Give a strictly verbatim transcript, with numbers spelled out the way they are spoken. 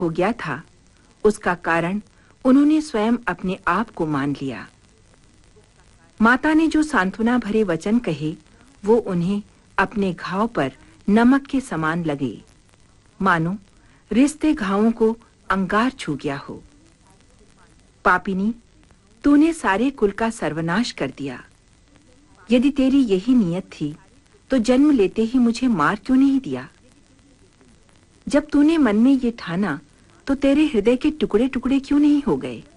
हो गया था, उसका कारण उन्होंने स्वयं अपने आप को मान लिया। माता ने जो सांत्वना भरे वचन कहे, वो उन्हें अपने घाव पर नमक के समान लगे, मानो रिश्ते घावों को अंगार छू गया हो। पापिनी, तूने सारे कुल का सर्वनाश कर दिया। यदि तेरी यही नियत थी, तो जन्म लेते ही मुझे मार क्यों नहीं दिया? जब तूने मन में ये ठाना, तो तेरे हृदय के टुकड़े-टुकड़े क्यों नहीं हो गए?